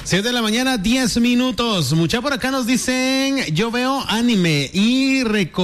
7 de la mañana, 10 minutos. Mucha por acá nos dicen, yo veo anime y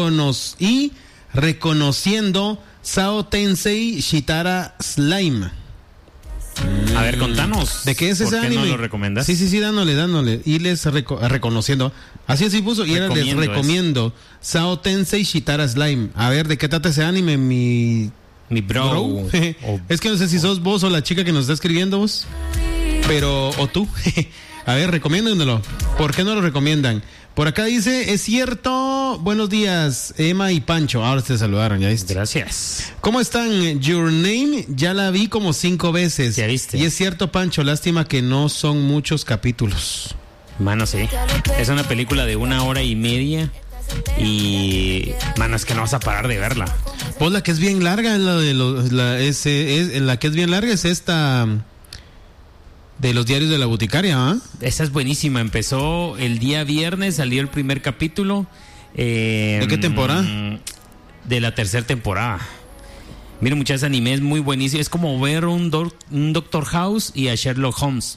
reconociendo Sao Tensei Shitara Slime. A ver, contanos. ¿De qué es ese anime? ¿Por qué no lo recomiendas? Sí, dándole. Y les reconociendo. Así puso. Y ahora les recomiendo Sao Tensei Shitara Slime. A ver, ¿de qué trata ese anime, mi bro? Es que no sé si sos vos o la chica que nos está escribiendo vos. O tú. A ver, recomiéndenlo. ¿Por qué no lo recomiendan? Por acá dice, es cierto, buenos días, Emma y Pancho. Ahora te saludaron, ¿ya viste? Gracias. ¿Cómo están? Your Name, ya la vi como 5 veces. ¿Ya viste? Y es cierto, Pancho, lástima que no son muchos capítulos. Mano, sí. Es una película de 1 hora y media. Y, mano, es que no vas a parar de verla. Pues la que es bien larga, la que es bien larga es esta... de los diarios de la boticaria, ¿ah? Esa es buenísima. Empezó el día viernes, salió el primer capítulo. ¿De qué temporada? De la 3ª temporada. Miren, muchachos, anime es muy buenísimo. Es como ver un Doctor House y a Sherlock Holmes.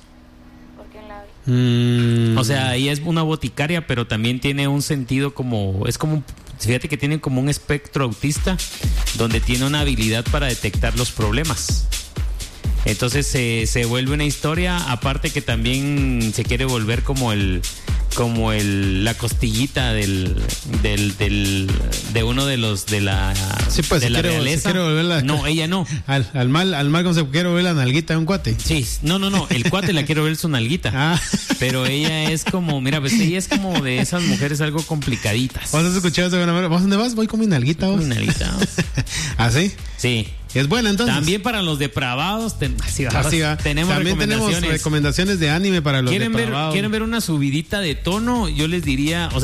O sea, ella es una boticaria, pero también tiene un sentido fíjate que tiene como un espectro autista, donde tiene una habilidad para detectar los problemas. Entonces se vuelve una historia, aparte que también se quiere volver como la costillita de uno de los de la realeza. No, ella no. Al mal como se quiere ver la nalguita de un cuate. Sí, no, el cuate la quiere ver su nalguita. Pero ella es como, mira, pues ella es como de esas mujeres algo complicaditas. ¿Vos has escuchado eso? ¿Vos dónde vas? Voy con mi nalguita. Con mi nalguita. ¿Ah, sí? Sí. Es buena, entonces. También para los depravados así va. Tenemos recomendaciones de anime para los depravados. ¿Quieren ver una subidita de tono? Yo les diría,